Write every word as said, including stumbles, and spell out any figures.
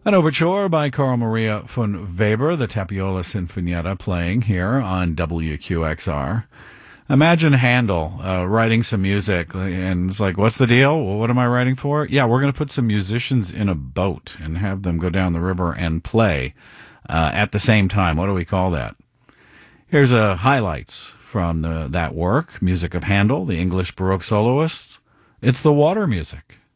An overture by Carl Maria von Weber, the Tapiola Sinfonietta, playing here on W Q X R. Imagine Handel uh, writing some music, and it's like, what's the deal? Well, what am I writing for? Yeah, we're going to put some musicians in a boat and have them go down the river and play uh, at the same time. What do we call that? Here's uh, highlights from the, that work, music of Handel, the English Baroque soloists. It's the water music.